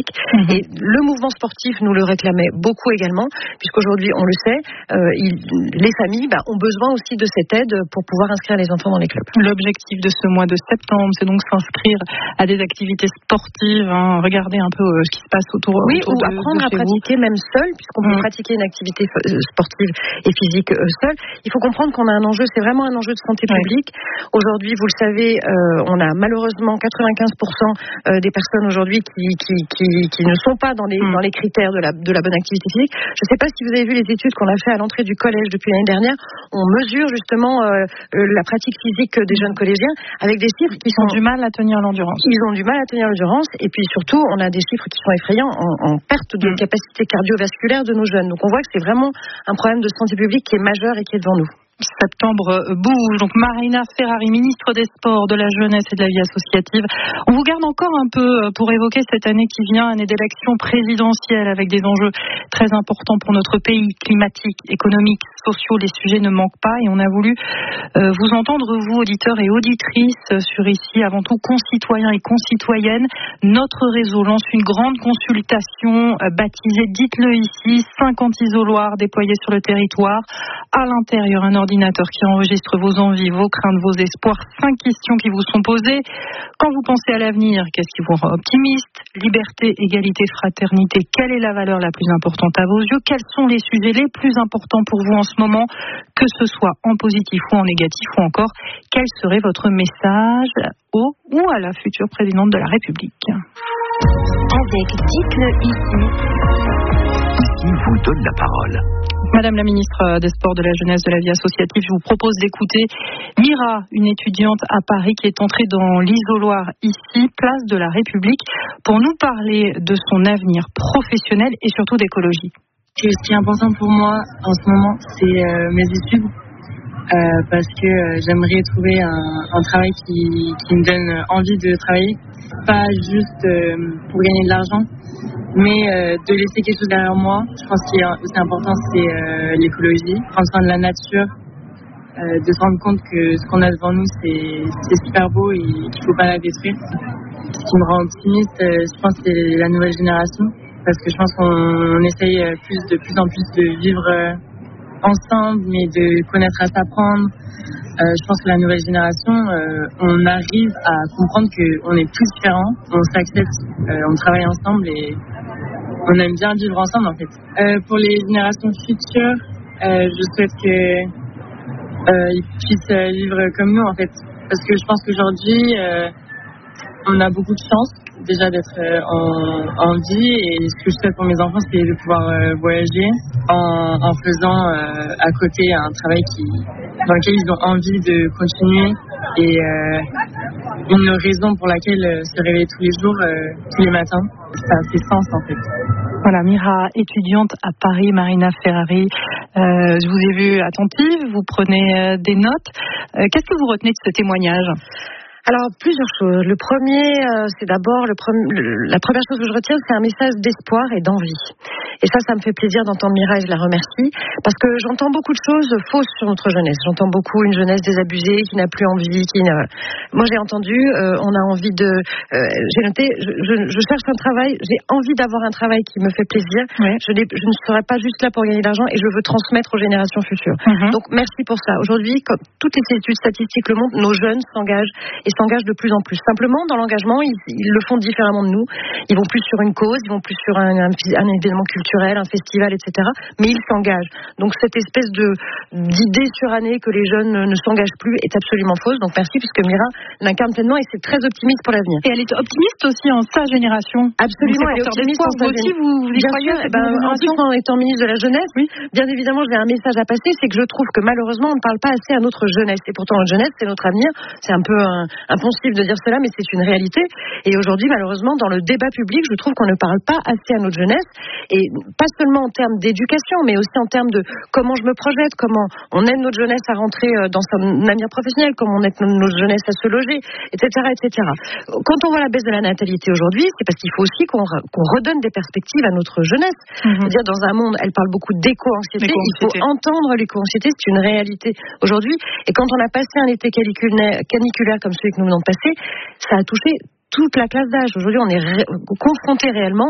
physique. Et le mouvement sportif nous le réclamait beaucoup également, puisqu'aujourd'hui, on le sait, les familles ont besoin aussi de cette aide pour pouvoir inscrire les enfants dans les clubs. L'objectif de ce mois de septembre, c'est donc s'inscrire à des activités sportives, regarder un peu ce qui se passe autour ou de apprendre à chez pratiquer même seul, puisqu'on peut pratiquer une activité sportive et physique seul. Il faut comprendre qu'on a un enjeu, c'est vraiment un enjeu de santé publique. Aujourd'hui, vous le savez, on a malheureusement 95% des personnes aujourd'hui qui ne sont pas dans les critères de la bonne activité physique. Je ne sais pas si vous avez vu les études qu'on a fait à l'entrée du collège depuis l'année dernière. On mesure justement la pratique physique des jeunes collégiens avec des chiffres qui ont du mal à tenir l'endurance. Ils ont du mal à tenir l'endurance, et puis surtout, on a des chiffres qui sont effrayants en perte de capacité cardiovasculaire de nos jeunes. Donc on voit que c'est vraiment un problème de santé publique qui est majeur et qui est devant nous. Septembre bouge. Donc Marina Ferrari, ministre des Sports, de la Jeunesse et de la Vie associative. On vous garde encore un peu pour évoquer cette année qui vient, année d'élection présidentielle avec des enjeux très importants pour notre pays, climatiques, économiques, sociaux. Les sujets ne manquent pas et on a voulu vous entendre, vous, auditeurs et auditrices, sur ici, avant tout, concitoyens et concitoyennes. Notre réseau lance une grande consultation baptisée, dites-le ici, 50 isoloirs déployés sur le territoire. À l'intérieur, un ordinateur qui enregistre vos envies, vos craintes, vos espoirs. 5 questions qui vous sont posées. Quand vous pensez à l'avenir, qu'est-ce qui vous rend optimiste? Liberté, égalité, fraternité. Quelle est la valeur la plus importante à vos yeux? Quels sont les sujets les plus importants pour vous en ce moment, que ce soit en positif ou en négatif, ou encore quel serait votre message au ou à la future présidente de la République? Avec Dites-le ici. Ici vous donne la parole. Madame la ministre des Sports, de la Jeunesse, de la Vie associative, je vous propose d'écouter Mira, une étudiante à Paris qui est entrée dans l'isoloir ici, place de la République, pour nous parler de son avenir professionnel et surtout d'écologie. Ce qui est important pour moi en ce moment, c'est mes études, parce que j'aimerais trouver un travail qui me donne envie de travailler, pas juste pour gagner de l'argent, mais de laisser quelque chose derrière moi. Je pense qu'il est aussi important, c'est l'écologie, prendre soin de la nature, de se rendre compte que ce qu'on a devant nous, c'est super beau et qu'il ne faut pas la détruire. Ce qui me rend optimiste, je pense, c'est la nouvelle génération, parce que je pense qu'on essaye de plus en plus de vivre ensemble, mais de connaître à s'apprendre. Je pense que la nouvelle génération, on arrive à comprendre qu'on est tous différents, on s'accepte, on travaille ensemble et on aime bien vivre ensemble en fait. Pour les générations futures, je souhaite qu'ils puissent vivre comme nous en fait, parce que je pense qu'aujourd'hui, on a beaucoup de chance déjà d'être en vie, et ce que je souhaite pour mes enfants, c'est de pouvoir voyager en faisant à côté un travail dans lequel ils ont envie de continuer, et une raison pour laquelle se réveiller tous les jours, tous les matins. Ça fait sens en fait. Voilà, Mira, étudiante à Paris, Marina Ferrari. Je vous ai vu attentive, vous prenez des notes. Qu'est-ce que vous retenez de ce témoignage ? Alors, plusieurs choses. Le premier, c'est d'abord, la première chose que je retiens, c'est un message d'espoir et d'envie. Et ça me fait plaisir d'entendre Mira, et je la remercie, parce que j'entends beaucoup de choses fausses sur notre jeunesse. J'entends beaucoup une jeunesse désabusée, qui n'a plus envie, Moi, j'ai entendu, on a envie j'ai noté, je cherche un travail, j'ai envie d'avoir un travail qui me fait plaisir. Ouais. Je ne serai pas juste là pour gagner de l'argent, et je veux transmettre aux générations futures. Donc, merci pour ça. Aujourd'hui, comme toutes les études statistiques le montrent, nos jeunes s'engagent de plus en plus. Simplement, dans l'engagement, ils le font différemment de nous. Ils vont plus sur une cause, ils vont plus sur un événement culturel, un festival, etc. Mais ils s'engagent. Donc, cette espèce d'idée surannée que les jeunes ne s'engagent plus est absolument fausse. Donc, merci, puisque Mira l'incarne pleinement et c'est très optimiste pour l'avenir. Et elle est optimiste aussi en sa génération. Absolument, elle est optimiste en sa génération. Vous y croyez? En plus, en étant ministre de la Jeunesse, oui, bien évidemment, j'ai un message à passer, c'est que je trouve que malheureusement, on ne parle pas assez à notre jeunesse. Et pourtant, notre jeunesse, c'est notre avenir. C'est un peu impensif de dire cela, mais c'est une réalité. Et aujourd'hui, malheureusement, dans le débat public, je trouve qu'on ne parle pas assez à notre jeunesse, et pas seulement en termes d'éducation, mais aussi en termes de comment je me projette, comment on aide notre jeunesse à rentrer dans son avenir professionnel, comment on aide notre jeunesse à se loger, etc., etc. Quand on voit la baisse de la natalité aujourd'hui, c'est parce qu'il faut aussi qu'on redonne des perspectives à notre jeunesse. C'est-à-dire, dans un monde, elle parle beaucoup d'éco-anxiété, il faut entendre l'éco-anxiété, c'est une réalité aujourd'hui. Et quand on a passé un été caniculaire comme celui que nous venons de passer, ça a touché toute la classe d'âge. Aujourd'hui, on est confronté réellement